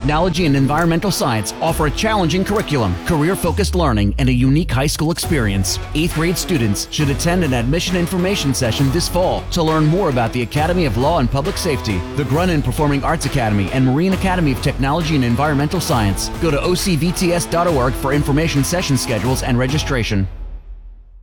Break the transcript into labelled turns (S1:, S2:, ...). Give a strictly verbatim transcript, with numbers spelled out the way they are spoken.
S1: Technology and Environmental Science offer a challenging curriculum, career-focused learning, and a unique high school experience. Eighth grade students should attend an admission information session this fall to learn more about the Academy of Law and Public Safety, the Grunin Performing Arts Academy, and Marine Academy of Technology and Environmental Science. Go to o c v t s dot org for information, session schedules, and registration.